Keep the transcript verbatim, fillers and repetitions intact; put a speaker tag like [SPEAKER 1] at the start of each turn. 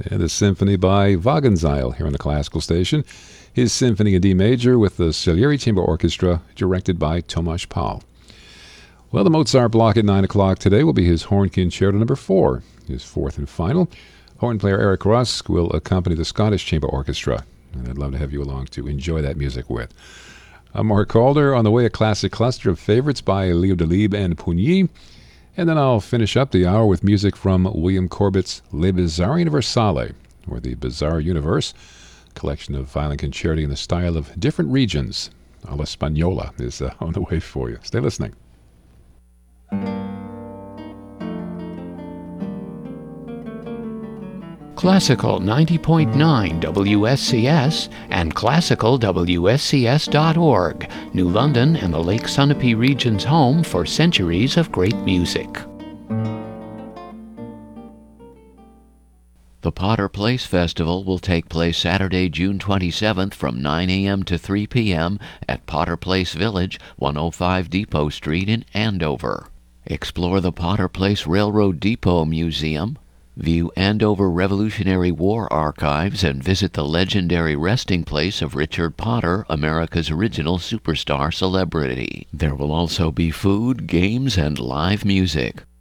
[SPEAKER 1] And the symphony by Wagenseil here on the Classical Station. His Symphony in D major with the Salieri Chamber Orchestra, directed by Tomasz Pal. Well, the Mozart block at nine o'clock today will be his Horn Concerto number four, his fourth and final. Horn player Eric Rusk will accompany the Scottish Chamber Orchestra, and I'd love to have you along to enjoy that music with. I'm Mark Calder. On the way, a classic cluster of favorites by Leo Delibes and Pugny. And then I'll finish up the hour with music from William Corbett's Le Bizarre Universale, or the Bizarre Universe, collection of violin concerti in the style of different regions. A la Spagnola is uh, on the way for you. Stay listening.
[SPEAKER 2] Classical ninety point nine W S C S and classical W S C S dot org, New London and the Lake Sunapee region's home for centuries of great music. The Potter Place Festival will take place Saturday, June twenty-seventh from nine a.m. to three p.m. at Potter Place Village, one oh five Depot Street in Andover. Explore the Potter Place Railroad Depot Museum, view Andover Revolutionary War archives, and visit the legendary resting place of Richard Potter, America's original superstar celebrity. There will also be food, games, and live music.